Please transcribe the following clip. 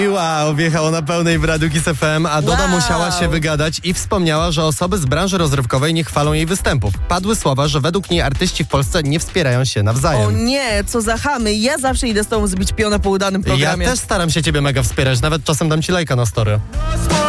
Wow, wjechała na pełnej w Radiu Kiss FM, a Doda musiała się wygadać i wspomniała, że osoby z branży rozrywkowej nie chwalą jej występów. Padły słowa, że według niej artyści w Polsce nie wspierają się nawzajem. O nie, co za chamy. Ja zawsze idę z tobą zbić pionę po udanym programie. Ja też staram się ciebie mega wspierać, nawet czasem dam ci lajka na story.